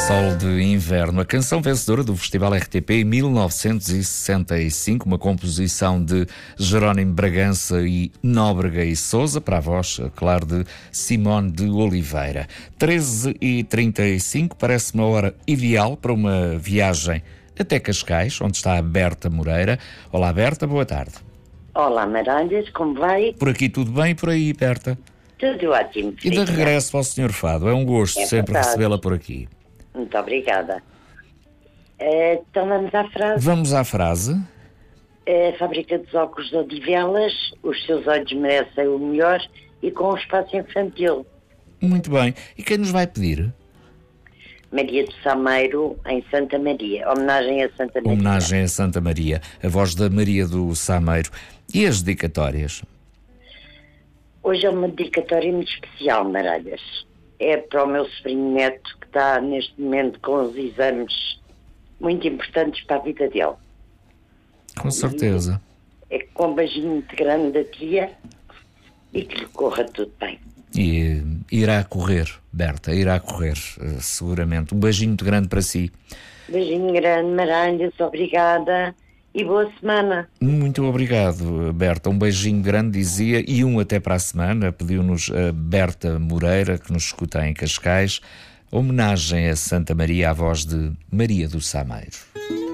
Sol de Inverno, a canção vencedora do Festival RTP em 1965, uma composição de Jerónimo Bragança e Nóbrega e Sousa, para a voz, claro, de Simone de Oliveira. 13h35 parece uma hora ideal para uma viagem até Cascais, onde está a Berta Moreira. Olá, Berta, boa tarde. Olá, Maranhas, como vai? Por aqui tudo bem e por aí, Berta? Tudo ótimo. E de regresso ao Sr. Fado, é um gosto sempre recebê-la por aqui. Muito obrigada. Então vamos à frase. Vamos à frase. A fábrica dos óculos de Odivelas, os seus olhos merecem o melhor e com um espaço infantil. Muito bem. E quem nos vai pedir? Maria do Sameiro, em Santa Maria. Homenagem a Santa Maria. Homenagem a Santa Maria, a voz da Maria do Sameiro. E as dedicatórias? Hoje é uma dedicatória muito especial, Maralhas. É para o meu sobrinho neto, que está neste momento com os exames muito importantes para a vida dele. Com certeza. É com um beijinho muito grande da tia e que lhe corra tudo bem. E irá correr, Berta, irá correr, seguramente. Um beijinho muito grande para si. Beijinho grande, Maranhas, obrigada e boa semana. Muito obrigado, Berta. Um beijinho grande, dizia, e um até para a semana. Pediu-nos a Berta Moreira, que nos escuta em Cascais. Homenagem a Santa Maria, à voz de Maria do Sameiro.